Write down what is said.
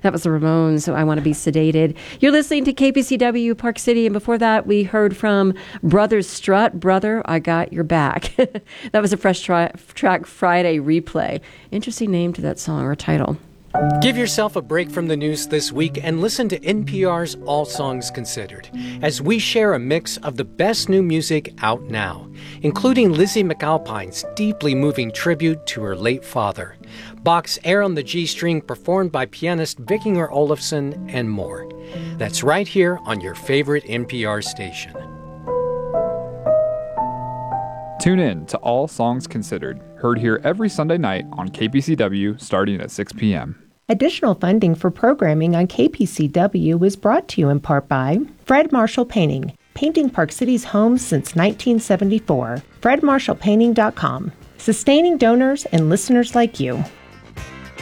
That was the Ramones, so I Want to Be Sedated. You're listening to KPCW Park City, and before that, we heard from Brothers Strut, Brother, I Got Your Back. That was a Fresh Track Friday replay. Interesting name to that song or title. Give yourself a break from the news this week and listen to NPR's All Songs Considered, as we share a mix of the best new music out now, including Lizzie McAlpine's deeply moving tribute to her late father, Bach's Air on the G String performed by pianist Vikinger Olafsson, and more. That's right here on your favorite NPR station. Tune in to All Songs Considered, heard here every Sunday night on KPCW starting at 6 p.m. Additional funding for programming on KPCW is brought to you in part by Fred Marshall Painting, painting Park City's homes since 1974. FredMarshallPainting.com, sustaining donors and listeners like you.